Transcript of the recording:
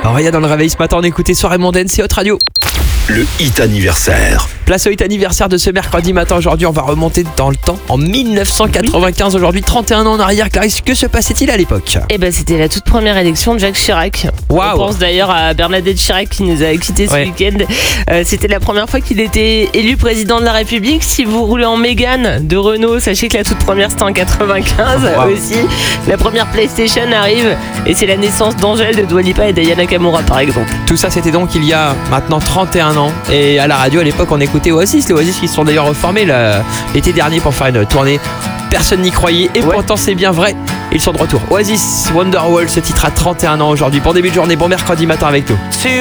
Aurélia dans le réveil ce matin, on écoutait Soirée mondaine, c'est Hot Radio. Le hit anniversaire. Place au hit anniversaire de ce mercredi matin. Aujourd'hui, on va remonter dans le temps. En 1995, aujourd'hui, 31 ans en arrière. Clarisse, que se passait-il à l'époque? Eh ben, c'était la toute première élection de Jacques Chirac. Waouh. On pense d'ailleurs à Bernadette Chirac qui nous a quittés ce week-end. C'était la première fois qu'il était élu président de la République. Si vous roulez en Mégane de Renault, sachez que la toute première c'était en 95 aussi. La première PlayStation arrive et c'est la naissance d'Angèle, de Dua Lipa et d'Aya Nakamura par exemple. Tout ça, c'était donc il y a maintenant 31 ans. Et à la radio, à l'époque, on écoutait Oasis. Les Oasis qui se sont d'ailleurs reformés l'été dernier pour faire une tournée. Personne n'y croyait et pourtant c'est bien vrai. Ils sont de retour. Oasis, Wonderwall, ce titre à 31 ans aujourd'hui. Bon début de journée, bon mercredi matin avec nous.